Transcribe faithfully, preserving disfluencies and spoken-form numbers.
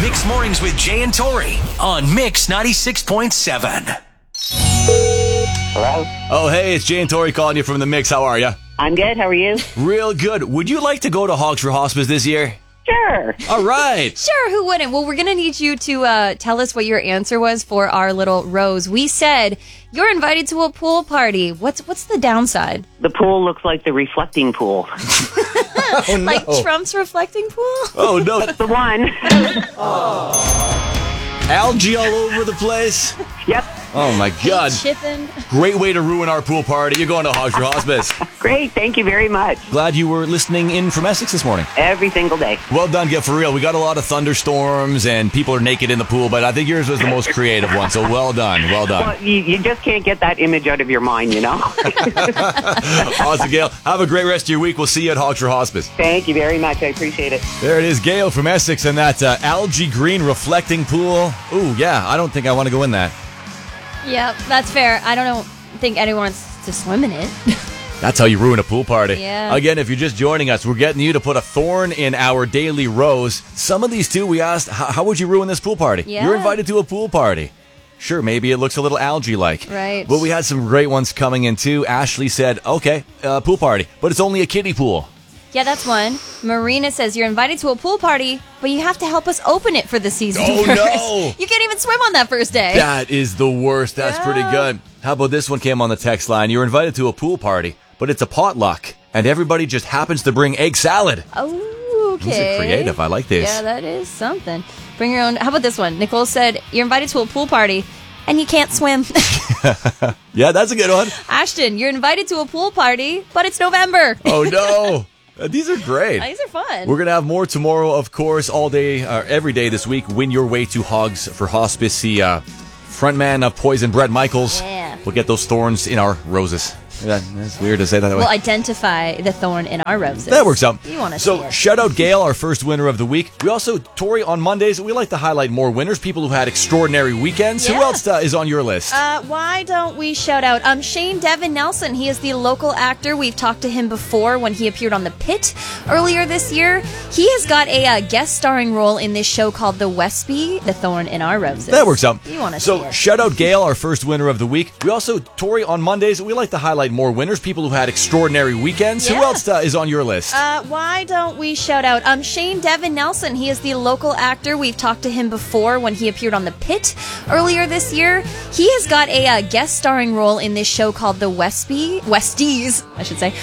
Mix Mornings with Jay and Tori on Mix ninety-six point seven. Hello? Oh, hey, it's Jay and Tori calling you from the Mix. How are you? I'm good. How are you? Real good. Would you like to go to Hogs for Hospice this year? Sure. All right. Sure, who wouldn't? Well, we're going to need you to uh, tell us what your answer was for our little rose. We said you're invited to a pool party. What's what's the downside? The pool looks like the reflecting pool. Oh, no. Like Trump's reflecting pool? Oh, no. That's the one. Algae all over the place. Yep. Oh, my God. Chipping. Great way to ruin our pool party. You're going to Hogs for Hospice. Great. Thank you very much. Glad you were listening in from Essex this morning. Every single day. Well done, get for real. We got a lot of thunderstorms and people are naked in the pool, but I think yours was the most creative one. So well done, well done. Well, you, you just can't get that image out of your mind, you know? Awesome, Gail. Have a great rest of your week. We'll see you at Hogs for Hospice. Thank you very much. I appreciate it. There it is, Gail from Essex and that uh, algae green reflecting pool. Ooh, yeah, I don't think I want to go in that. Yeah, that's fair. I don't think anyone wants to swim in it. That's how you ruin a pool party. Yeah. Again, if you're just joining us, we're getting you to put a thorn in our daily rose. Some of these, too, we asked, how, how would you ruin this pool party? Yeah. You're invited to a pool party. Sure, maybe it looks a little algae-like. Right. But we had some great ones coming in, too. Ashley said, okay, uh, pool party, but it's only a kiddie pool. Yeah, that's one. Marina says you're invited to a pool party, but you have to help us open it for the season. Oh, first. no. You can't even swim on that first day. That is the worst. That's Yeah. pretty good. How about this one came on the text line? You're invited to a pool party, but it's a potluck, and everybody just happens to bring egg salad. Oh, okay. These are creative. I like this. Yeah, that is something. Bring your own. How about this one? Nicole said you're invited to a pool party, and you can't swim. Yeah, that's a good one. Ashton, you're invited to a pool party, but it's November. Oh, no. Uh, These are great. These are fun. We're going to have more tomorrow, of course, all day, uh, every day this week. Win your way to Hogs for Hospice. The uh, frontman of Poison, Brett Michaels. Yeah. We'll get those thorns in our roses. Yeah, that's weird to say that way. We'll identify the thorn in our roses. That works out. You want to So, see it. shout out Gail, our first winner of the week. We also, Tori, on Mondays, we like to highlight more winners, people who had extraordinary weekends. Who Yeah. else uh, is on your list? Uh, why don't we shout out um, Shane Devin Nelson? He is the local actor. We've talked to him before when he appeared on The Pit earlier this year. He has got a uh, guest starring role in this show called The Westby, The Thorn in Our Roses. That works out. You want to see So, it. shout out Gail, our first winner of the week. We also, Tori, on Mondays, we like to highlight more winners, people who had extraordinary weekends. Who Yeah. else uh, is on your list? Uh, why don't we shout out um, Shane Devin Nelson? He is the local actor. We've talked to him before when he appeared on The Pit earlier this year. He has got a uh, guest starring role in this show called The Westby, Westies, I should say.